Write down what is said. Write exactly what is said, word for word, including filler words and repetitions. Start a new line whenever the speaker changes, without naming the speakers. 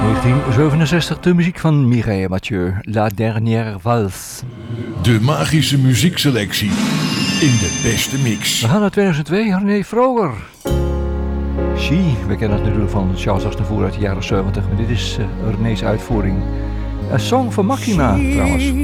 negentien zevenenzestig, de muziek van Mireille Mathieu, La Dernière Valse.
De magische muziekselectie in de beste mix.
We gaan naar tweeduizend twee, René Vroger. She, we kennen het natuurlijk van Charles Aznavour uit de jaren zeventig, maar dit is uh, René's uitvoering. Een song van Maxima trouwens.